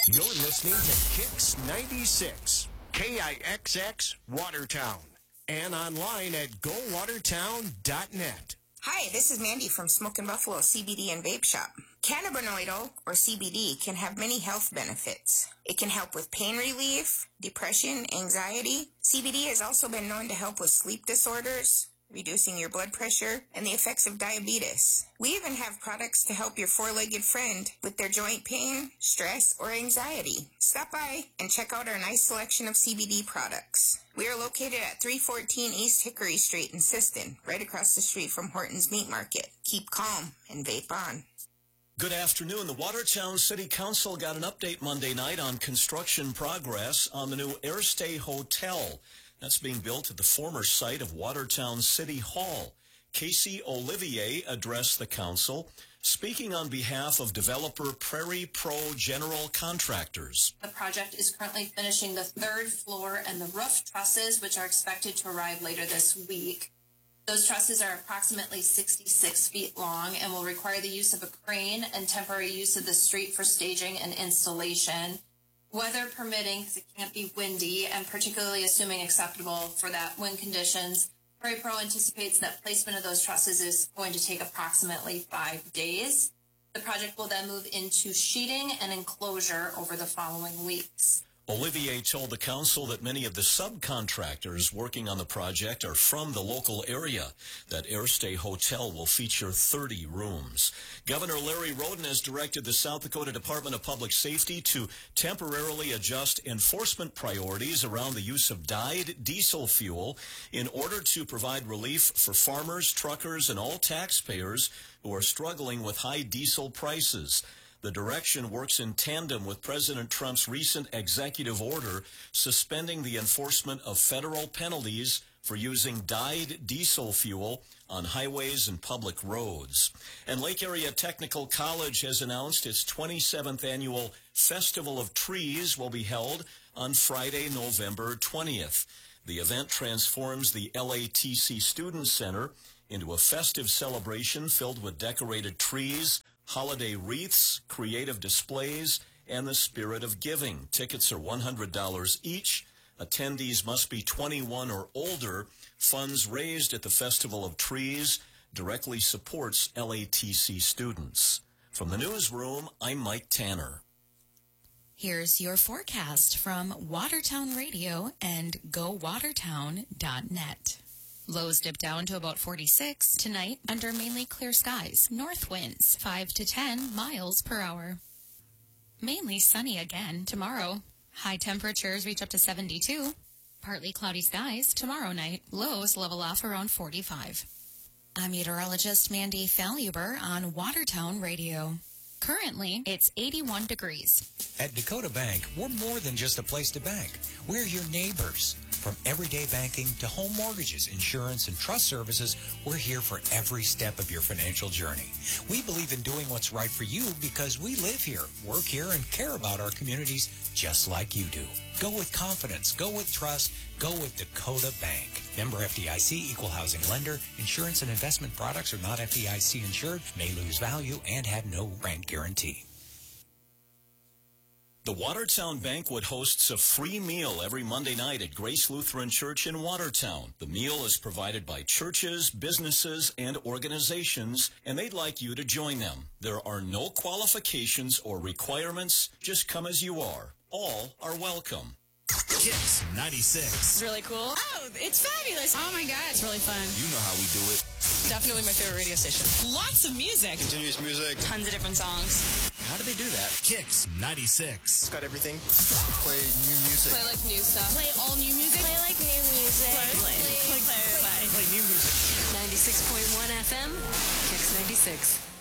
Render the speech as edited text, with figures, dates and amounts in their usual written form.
You're listening to Kicks 96, KIXX Watertown, and online at gowatertown.net. Hi, this is Mandy from Smokin' Buffalo CBD and Vape Shop. Cannabinoid oil, or CBD, can have many health benefits. It can help with pain relief, depression, anxiety. CBD has also been known to help with sleep disorders, reducing your blood pressure, and the effects of diabetes. We even have products to help your four-legged friend with their joint pain, stress, or anxiety. Stop by and check out our nice selection of CBD products. We are located at 314 East Hickory Street in Siston, right across the street from Horton's Meat Market. Keep calm and vape on. Good afternoon. The Watertown City Council got an update Monday night on construction progress on the new Airstay Hotel. That's being built at the former site of Watertown City Hall. Casey Olivier addressed the council, speaking on behalf of developer Prairie Pro General Contractors. The project is currently finishing the third floor and the roof trusses, which are expected to arrive later this week. Those trusses are approximately 66 feet long and will require the use of a crane and temporary use of the street for staging and installation. Weather permitting, because it can't be windy, and particularly assuming acceptable for that wind conditions, Prairie Pro anticipates that placement of those trusses is going to take approximately 5 days. The project will then move into sheeting and enclosure over the following weeks. Olivier told the council that many of the subcontractors working on the project are from the local area. That Airstay Hotel will feature 30 rooms. Governor Larry Roden has directed the South Dakota Department of Public Safety to temporarily adjust enforcement priorities around the use of dyed diesel fuel in order to provide relief for farmers, truckers, and all taxpayers who are struggling with high diesel prices. The direction works in tandem with President Trump's recent executive order suspending the enforcement of federal penalties for using dyed diesel fuel on highways and public roads. And Lake Area Technical College has announced its 27th annual Festival of Trees will be held on Friday, November 20th. The event transforms the LATC Student Center into a festive celebration filled with decorated trees, holiday wreaths, creative displays, and the spirit of giving. Tickets are $100 each. Attendees must be 21 or older. Funds raised at the Festival of Trees directly supports LATC students. From the newsroom, I'm Mike Tanner. Here's your forecast from Watertown Radio and gowatertown.net. Lows dip down to about 46 tonight under mainly clear skies. North winds 5 to 10 miles per hour. Mainly sunny again tomorrow. High temperatures reach up to 72. Partly cloudy skies tomorrow night. Lows level off around 45. I'm meteorologist Mandy Faluber on Watertown Radio. Currently, it's 81 degrees. At Dakota Bank, we're more than just a place to bank. We're your neighbors. From everyday banking to home mortgages, insurance, and trust services, we're here for every step of your financial journey. We believe in doing what's right for you because we live here, work here, and care about our communities just like you do. Go with confidence. Go with trust. Go with Dakota Bank. Member FDIC, equal housing lender. Insurance and investment products are not FDIC insured, may lose value, and have no rent guarantee. The Watertown Banquet hosts a free meal every Monday night at Grace Lutheran Church in Watertown. The meal is provided by churches, businesses, and organizations, and they'd like you to join them. There are no qualifications or requirements. Just come as you are. All are welcome. Kicks 96. It's really cool. Oh, it's fabulous. Oh my God, it's really fun. You know how we do it. Definitely my favorite radio station. Lots of music. Continuous music. Tons of different songs. How do they do that? Kicks 96. It's got everything. Play new music. Play like new stuff. Play all new music. Play like new music. Play new music. 96.1 FM, Kicks 96.